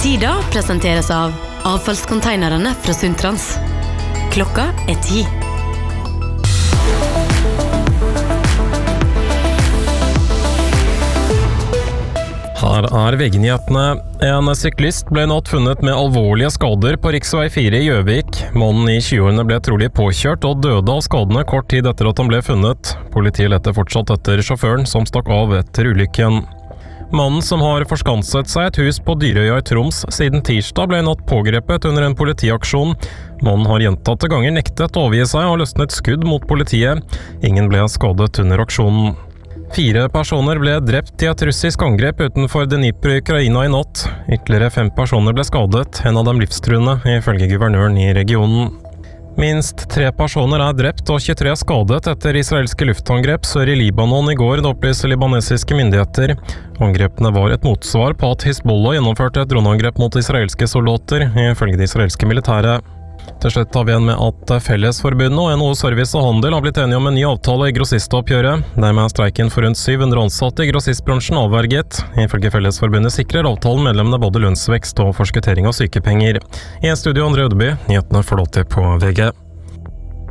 Tida presenteres av avfallskonteinerne fra Sundtrans. Klokka 10. Her VG-nyhetene. En syklist ble natt funnet med alvorlige skader på riksvei 4 i Gjøvik. Mannen i 20-årene ble trolig påkjørt og døde av skadene kort tid etter at han ble funnet. Politiet leter fortsatt etter sjåføren som stakk av etter ulykken. Mannen som har forskanset seg et hus på Dyrøya i Troms siden tirsdag ble natt pågrepet under en politiaksjon. Mannen har gjentatte ganger nektet å overgi seg og løsnet skudd mot politiet. Ingen ble skadet under aksjonen. 4 personer ble drept i et russisk angrep utenfor Dnipro i Ukraina i natt. Ytterligere 5 personer ble skadet, en av dem livstruende, ifølge guvernøren i regionen. Minst 3 personer er drept og 23 er skadet etter israelske luftangrep sør i Libanon i går, det opplyser libanesiske myndigheter. Angrepene var et motsvar på at Hizbollah gjennomførte et droneangrep mot israelske soldater, ifølge det israelske militæret. Til slutt tar vi igjen med at Fellesforbundet og NHO Service og Handel har blitt enige om en ny avtale i grossistoppgjøret. Dermed er streiken for rundt 700 ansatte i grossistbransjen avverget. Ifølge Fellesforbundet sikrer avtalen medlemmene både lønnsvekst og forskuttering av sykepenger. I studio André Ødeby, nyhetene får lov til på VG.